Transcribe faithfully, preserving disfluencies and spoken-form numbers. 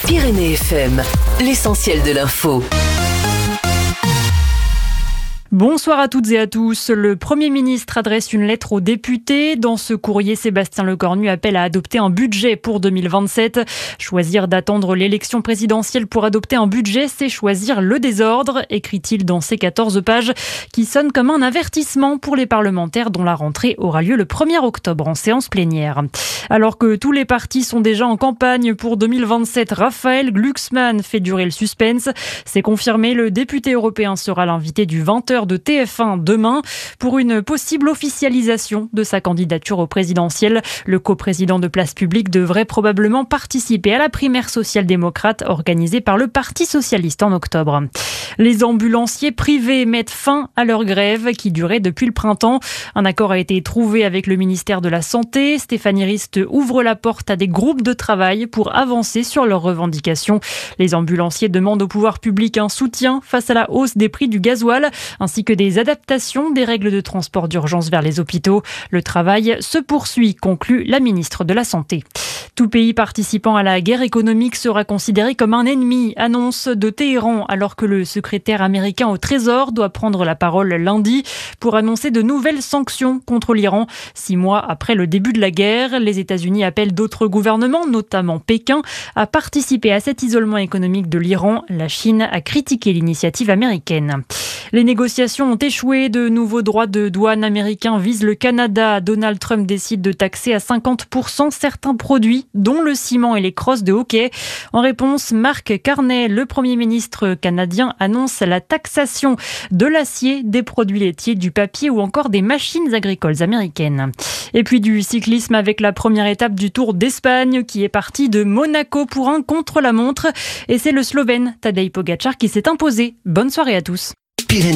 Pyrénées F M, l'essentiel de l'info. Bonsoir à toutes et à tous. Le Premier ministre adresse une lettre aux députés. Dans ce courrier, Sébastien Lecornu appelle à adopter un budget pour deux mille vingt-sept. Choisir d'attendre l'élection présidentielle pour adopter un budget, c'est choisir le désordre, écrit-il dans ces quatorze pages qui sonnent comme un avertissement pour les parlementaires dont la rentrée aura lieu le premier octobre en séance plénière. Alors que tous les partis sont déjà en campagne pour deux mille vingt-sept, Raphaël Glucksmann fait durer le suspense. C'est confirmé, le député européen sera l'invité du vingt heures de T F un demain pour une possible officialisation de sa candidature au présidentiel. Le coprésident de Place Publique devrait probablement participer à la primaire social-démocrate organisée par le Parti socialiste en octobre. Les ambulanciers privés mettent fin à leur grève qui durait depuis le printemps. Un accord a été trouvé avec le ministère de la Santé. Stéphanie Rist ouvre la porte à des groupes de travail pour avancer sur leurs revendications. Les ambulanciers demandent au pouvoir public un soutien face à la hausse des prix du gasoil, ainsi que des adaptations des règles de transport d'urgence vers les hôpitaux. Le travail se poursuit, conclut la ministre de la Santé. Tout pays participant à la guerre économique sera considéré comme un ennemi, annonce de Téhéran, alors que le secrétaire américain au Trésor doit prendre la parole lundi pour annoncer de nouvelles sanctions contre l'Iran. Six mois après le début de la guerre, les États-Unis appellent d'autres gouvernements, notamment Pékin, à participer à cet isolement économique de l'Iran. La Chine a critiqué l'initiative américaine. Les négociations ont échoué. De nouveaux droits de douane américains visent le Canada. Donald Trump décide de taxer à cinquante pour cent certains produits, dont le ciment et les crosses de hockey. En réponse, Mark Carney, le Premier ministre canadien, annonce la taxation de l'acier, des produits laitiers, du papier ou encore des machines agricoles américaines. Et puis du cyclisme avec la première étape du Tour d'Espagne qui est partie de Monaco pour un contre-la-montre. Et c'est le Slovène Tadej Pogačar qui s'est imposé. Bonne soirée à tous.